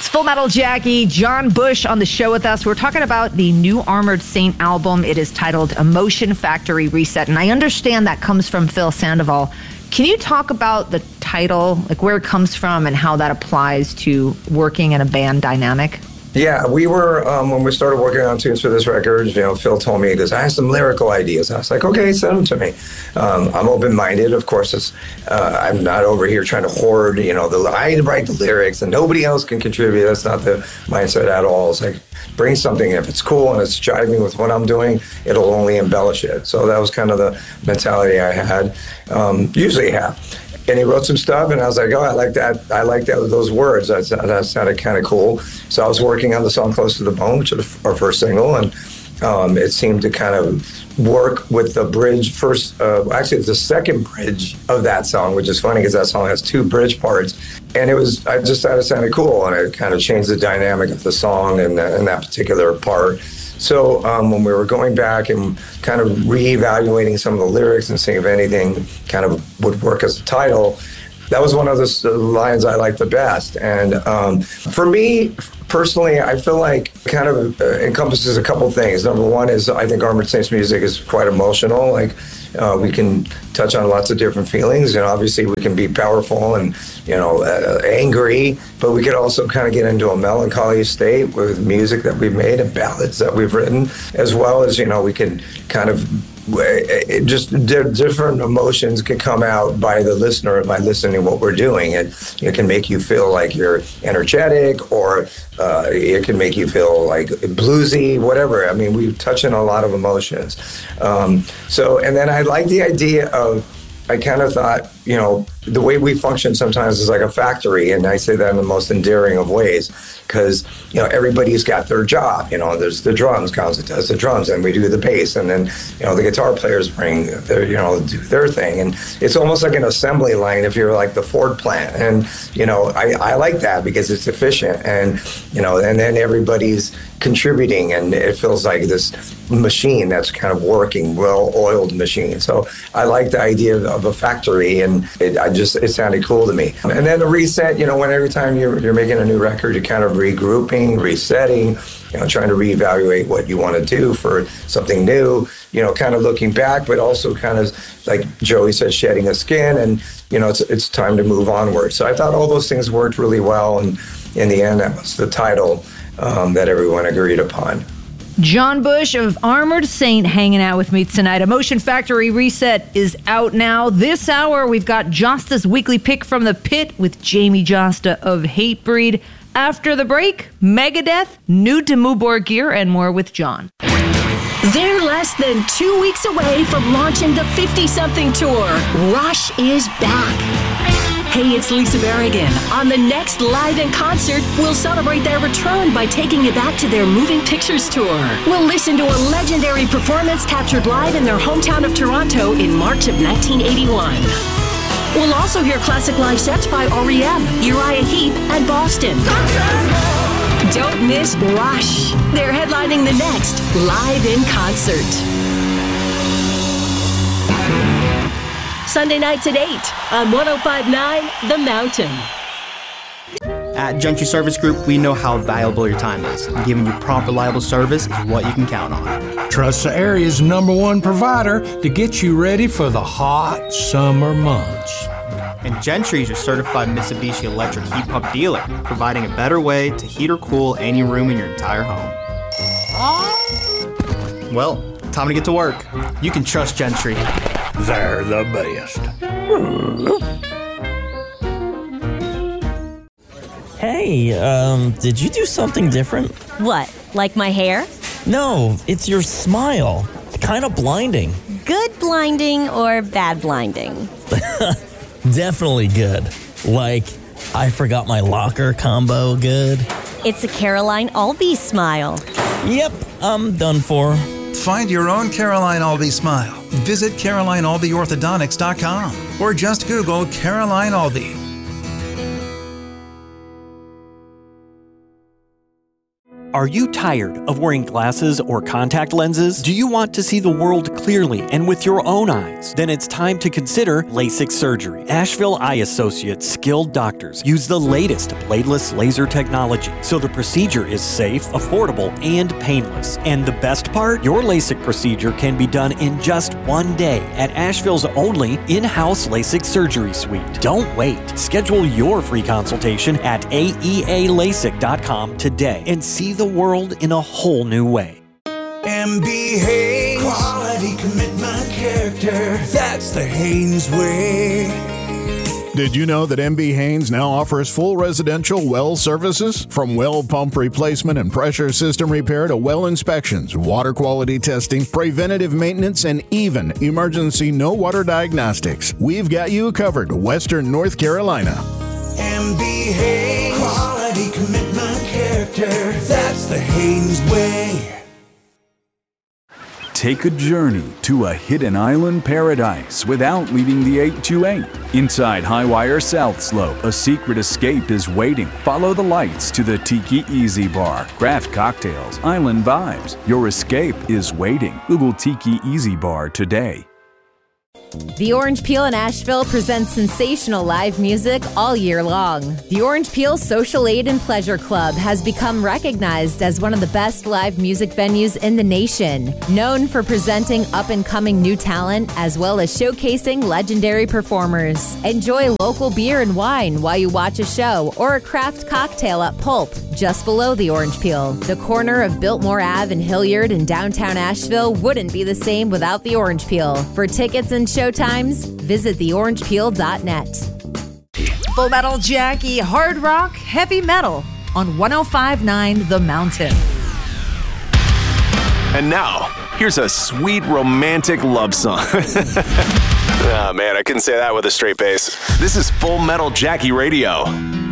It's Full Metal Jackie, John Bush on the show with us. We're talking about the new Armored Saint album. It is titled Emotion Factory Reset. And I understand that comes from Phil Sandoval. Can you talk about the title, like where it comes from and how that applies to working in a band dynamic? Yeah, we were, when we started working on tunes for this record, Phil told me, he goes, I have some lyrical ideas. I was like, okay, send them to me. I'm open-minded. Of course, I'm not over here trying to hoard, I write the lyrics and nobody else can contribute. That's not the mindset at all. It's like, bring something. If it's cool and it's jiving with what I'm doing, it'll only embellish it. So that was kind of the mentality I had, usually have. And he wrote some stuff, and I was like, oh, I like that. I like that those words. That sounded kind of cool. So I was working on the song Close to the Bone, which is our first single, and it seemed to kind of work with the bridge first. Actually, it's the second bridge of that song, which is funny because that song has two bridge parts. And I just thought it sounded cool, and it kind of changed the dynamic of the song and that particular part. So when we were going back and kind of reevaluating some of the lyrics and seeing if anything kind of would work as a title, that was one of the lines I liked the best. And for me, personally, I feel like it kind of encompasses a couple things. Number one is I think Armored Saint's music is quite emotional. Like we can touch on lots of different feelings, and obviously we can be powerful and angry, but we could also kind of get into a melancholy state with music that we've made and ballads that we've written, as well as we can kind of just different emotions can come out by the listener by listening to what we're doing. It can make you feel like you're energetic, or it can make you feel like bluesy, whatever. I mean, we touch on a lot of emotions. And then I like the idea of, I kind of thought, the way we function sometimes is like a factory, and I say that in the most endearing of ways, because everybody's got their job. There's the drums, Gonzo does the drums, and we do the bass, and then the guitar players bring their do their thing, and it's almost like an assembly line if you're like the Ford plant. And I like that because it's efficient, and and then everybody's contributing, and it feels like this machine that's kind of working, well-oiled machine. So I like the idea of a factory, and it sounded cool to me. And then the reset, when every time you're making a new record, you're kind of regrouping, resetting, trying to reevaluate what you want to do for something new, kind of looking back, but also kind of, like Joey says, shedding a skin, and, it's time to move onward. So I thought all those things worked really well, and in the end, that was the title that everyone agreed upon. John Bush of Armored Saint hanging out with me tonight. Emotion Factory Reset is out now. This hour, we've got Josta's weekly pick from the pit with Jamie Josta of Hatebreed. After the break, Megadeth, new Dimmu Borgir, and more with John. They're less than 2 weeks away from launching the 50-something tour. Rush is back. Hey, it's Lisa Berrigan. On the next Live in Concert, we'll celebrate their return by taking you back to their Moving Pictures tour. We'll listen to a legendary performance captured live in their hometown of Toronto in March of 1981. We'll also hear classic live sets by R.E.M., Uriah Heep, and Boston. Don't miss Rush. They're headlining the next Live in Concert. Sunday nights at 8 on 105.9 The Mountain. At Gentry Service Group, we know how valuable your time is. Giving you prompt, reliable service is what you can count on. Trust the area's #1 provider to get you ready for the hot summer months. And Gentry is your certified Mitsubishi electric heat pump dealer, providing a better way to heat or cool any room in your entire home. Well, time to get to work. You can trust Gentry. They're the best. Hey, did you do something different? What, like my hair? No, it's your smile. It's kind of blinding. Good blinding or bad blinding? Definitely good. Like, I forgot my locker combo good. It's a Caroline Albee smile. Yep, I'm done for. Find your own Caroline Albee smile. Visit CarolineAlbeeOrthodontics.com or just Google Caroline Albee. Are you tired of wearing glasses or contact lenses? Do you want to see the world clearly and with your own eyes? Then it's time to consider LASIK surgery. Asheville Eye Associates skilled doctors use the latest bladeless laser technology, so the procedure is safe, affordable, and painless. And the best part? Your LASIK procedure can be done in just one day at Asheville's only in-house LASIK surgery suite. Don't wait. Schedule your free consultation at aealasik.com today and see the world in a whole new way. MB Haynes. Quality, commitment, character. That's the Haynes way. Did you know that MB Haynes now offers full residential well services? From well pump replacement and pressure system repair to well inspections, water quality testing, preventative maintenance, and even emergency no water diagnostics. We've got you covered, Western North Carolina. MB Haynes. Quality, commitment, character. That's the Haynes way. Take a journey to a hidden island paradise without leaving the 828. Inside Highwire South Slope, a secret escape is waiting. Follow the lights to the Tiki Easy Bar. Craft cocktails, island vibes. Your escape is waiting. Google Tiki Easy Bar today. The Orange Peel in Asheville presents sensational live music all year long. The Orange Peel Social Aid and Pleasure Club has become recognized as one of the best live music venues in the nation, known for presenting up-and-coming new talent as well as showcasing legendary performers. Enjoy local beer and wine while you watch a show or a craft cocktail at Pulp, just below the Orange Peel. The corner of Biltmore Ave and Hilliard in downtown Asheville wouldn't be the same without the Orange Peel. For tickets and showtimes, visit theorangepeel.net. Full Metal Jackie, hard rock, heavy metal on 105.9 The Mountain. And now, here's a sweet romantic love song. Oh man, I couldn't say that with a straight face. This is Full Metal Jackie Radio.